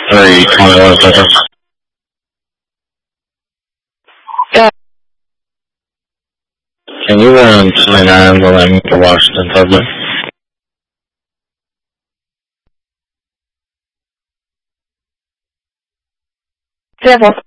321 Central. Yeah. Can you run 29 William to Washington, Tubman? Careful.